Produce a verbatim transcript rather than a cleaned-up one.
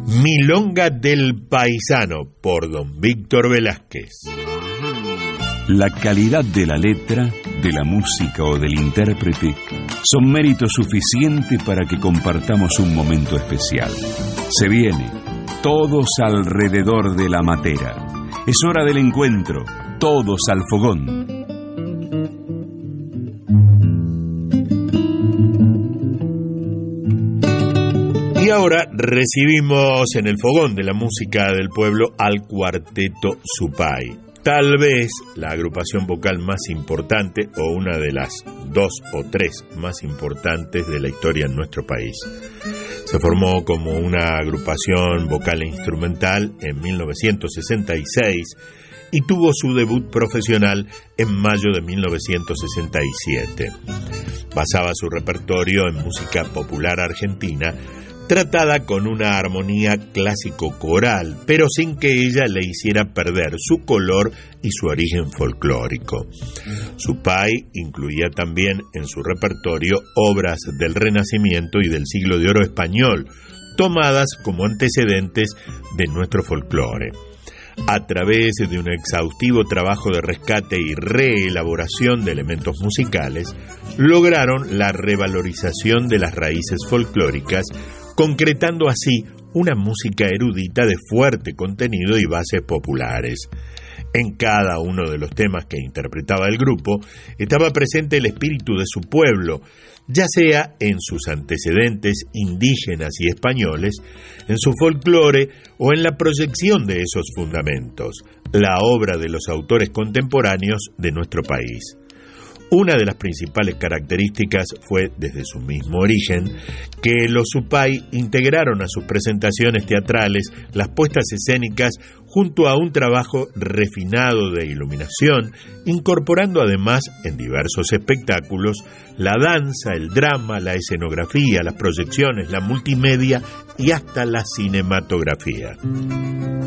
Milonga del Paisano, por don Víctor Velázquez. La calidad de la letra, de la música o del intérprete son mérito suficiente para que compartamos un momento especial. Se viene, todos alrededor de la matera. Es hora del encuentro, todos al fogón. Y ahora recibimos en el fogón de la música del pueblo al Cuarteto Supay. Tal vez la agrupación vocal más importante o una de las dos o tres más importantes de la historia en nuestro país. Se formó como una agrupación vocal e instrumental en mil novecientos sesenta y seis y tuvo su debut profesional en mayo de mil novecientos sesenta y siete. Basaba su repertorio en música popular argentina, tratada con una armonía clásico-coral, pero sin que ella le hiciera perder su color y su origen folclórico. Supay incluía también en su repertorio obras del Renacimiento y del Siglo de Oro español, tomadas como antecedentes de nuestro folclore. A través de un exhaustivo trabajo de rescate y reelaboración de elementos musicales, lograron la revalorización de las raíces folclóricas, concretando así una música erudita de fuerte contenido y bases populares. En cada uno de los temas que interpretaba el grupo estaba presente el espíritu de su pueblo, ya sea en sus antecedentes indígenas y españoles, en su folclore o en la proyección de esos fundamentos, la obra de los autores contemporáneos de nuestro país. Una de las principales características fue, desde su mismo origen, que los Supay integraron a sus presentaciones teatrales las puestas escénicas junto a un trabajo refinado de iluminación, incorporando además en diversos espectáculos la danza, el drama, la escenografía, las proyecciones, la multimedia y hasta la cinematografía.